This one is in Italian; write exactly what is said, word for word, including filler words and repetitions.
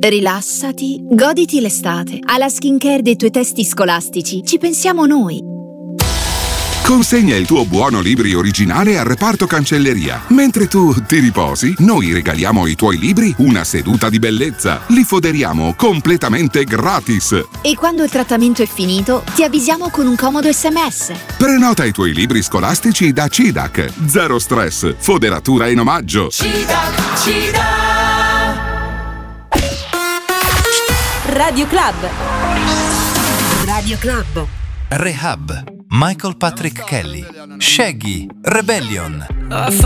Rilassati, goditi l'estate. Alla skincare dei tuoi testi scolastici ci pensiamo noi. Consegna il tuo buono libri originale al reparto cancelleria. Mentre tu ti riposi, noi regaliamo ai tuoi libri una seduta di bellezza. Li foderiamo completamente gratis. E quando il trattamento è finito, ti avvisiamo con un comodo sms. Prenota i tuoi libri scolastici da CIDAC. Zero stress, foderatura in omaggio. CIDAC, CIDAC. Radio Club. Radio Club. Rehab, Michael Patrick Kelly, Shaggy, Rebellion.